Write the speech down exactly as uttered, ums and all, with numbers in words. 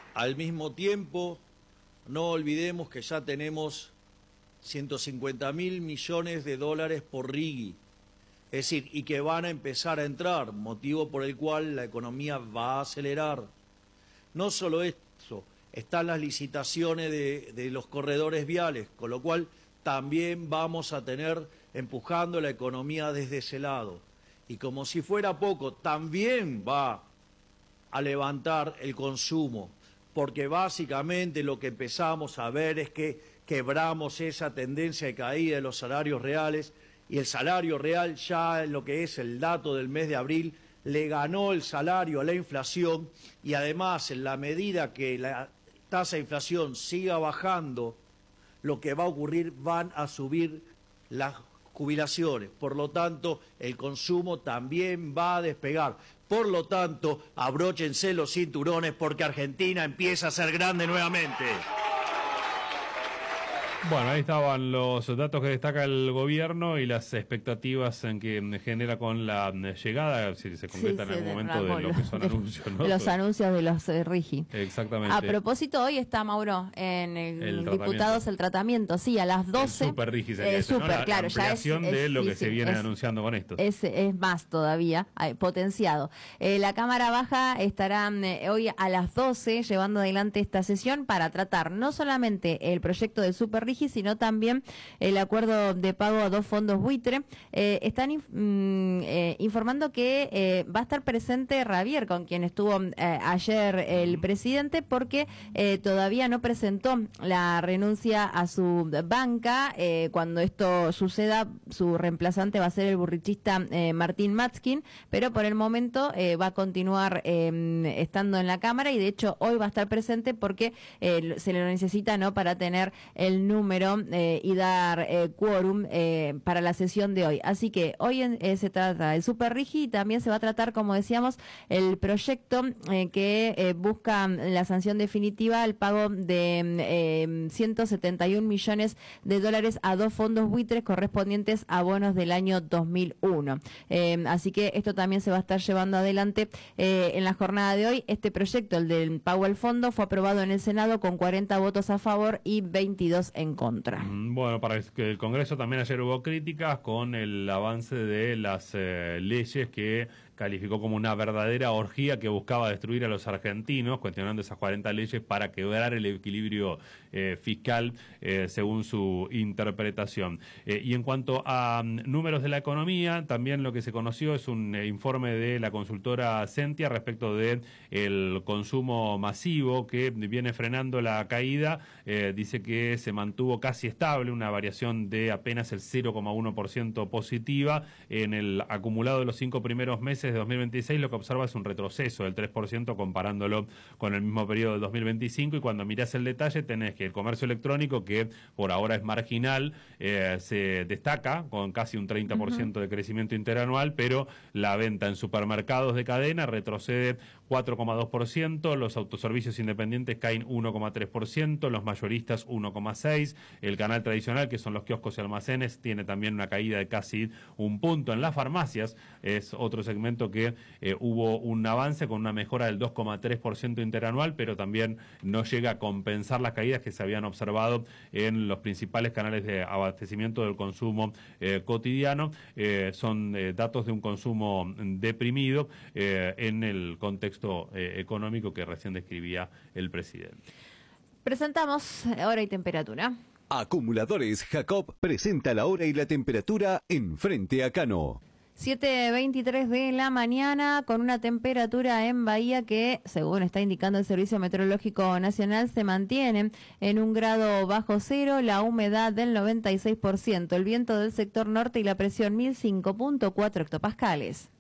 Al mismo tiempo, no olvidemos que ya tenemos ciento cincuenta mil millones de dólares por RIGI, es decir, y que van a empezar a entrar, motivo por el cual la economía va a acelerar. No solo eso, están las licitaciones de, de los corredores viales, con lo cual también vamos a tener empujando la economía desde ese lado. Y como si fuera poco, también va a levantar el consumo, porque básicamente lo que empezamos a ver es que quebramos esa tendencia de caída de los salarios reales, y el salario real ya en lo que es el dato del mes de abril le ganó el salario a la inflación, y además en la medida que la tasa de inflación siga bajando, lo que va a ocurrir, van a subir las jubilaciones, por lo tanto el consumo también va a despegar. Por lo tanto, abróchense los cinturones porque Argentina empieza a ser grande nuevamente. Bueno, ahí estaban los datos que destaca el gobierno y las expectativas en que genera con la llegada, si se concreta sí, en algún momento, de lo que son anuncios, ¿no? De los anuncios de los eh, RIGI. Exactamente. A propósito, hoy está Mauro en el, el Diputados el tratamiento, sí, a las doce. El super RIGI sería eh, ese, super, ¿no? La claro, ampliación ya es, de es, lo sí, que sí, se viene es, anunciando con esto. Es, es más todavía, eh, potenciado. Eh, la Cámara Baja estará eh, hoy a las doce llevando adelante esta sesión para tratar no solamente el proyecto del super RIGI, sino también el acuerdo de pago a dos fondos buitre. Eh, están inf mm, eh, informando que eh, va a estar presente Javier, con quien estuvo eh, ayer el presidente, porque eh, todavía no presentó la renuncia a su banca. Eh, cuando esto suceda, su reemplazante va a ser el burrichista eh, Martín Matzkin, pero por el momento eh, va a continuar eh, estando en la Cámara, y de hecho hoy va a estar presente porque eh, se lo necesita, ¿no?, para tener el número eh, y dar eh, quórum eh, para la sesión de hoy. Así que hoy en, eh, se trata el Super RIGI, y también se va a tratar, como decíamos, el proyecto eh, que eh, busca la sanción definitiva al pago de eh, ciento setenta y un millones de dólares a dos fondos buitres correspondientes a bonos del año dos mil uno. Eh, así que esto también se va a estar llevando adelante eh, en la jornada de hoy. Este proyecto, el del pago al fondo, fue aprobado en el Senado con cuarenta votos a favor y veintidós en contra. Bueno, para el Congreso también ayer hubo críticas con el avance de las eh, leyes que calificó como una verdadera orgía que buscaba destruir a los argentinos, cuestionando esas cuarenta leyes para quebrar el equilibrio eh, fiscal, eh, según su interpretación. Eh, y en cuanto a um, números de la economía, también lo que se conoció es un eh, informe de la consultora Sentia respecto de el consumo masivo que viene frenando la caída. Eh, dice que se mantuvo casi estable, una variación de apenas el cero coma uno por ciento positiva en el acumulado de los cinco primeros meses de dos mil veintiséis. Lo que observa es un retroceso del tres por ciento comparándolo con el mismo periodo de dos mil veinticinco, y cuando mirás el detalle tenés que el comercio electrónico, que por ahora es marginal, eh, se destaca con casi un treinta por ciento uh-huh. de crecimiento interanual, pero la venta en supermercados de cadena retrocede cuatro coma dos por ciento, los autoservicios independientes caen uno coma tres por ciento, los mayoristas uno coma seis por ciento, el canal tradicional, que son los kioscos y almacenes, tiene también una caída de casi un punto. En las farmacias es otro segmento que eh, hubo un avance con una mejora del dos coma tres por ciento interanual, pero también no llega a compensar las caídas que se habían observado en los principales canales de abastecimiento del consumo eh, cotidiano. Eh, son eh, datos de un consumo deprimido eh, en el contexto eh, económico que recién describía el presidente. Presentamos hora y temperatura. Acumuladores Jacob presenta la hora y la temperatura en Frente a Cano. siete veintitrés de la mañana, con una temperatura en Bahía que, según está indicando el Servicio Meteorológico Nacional, se mantiene en un grado bajo cero, la humedad del noventa y seis por ciento, el viento del sector norte y la presión mil cinco punto cuatro hectopascales.